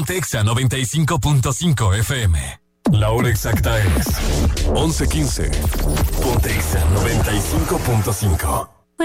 Ponte Exa 95.5 FM. La hora exacta es 11:15. Ponte Exa 95.5.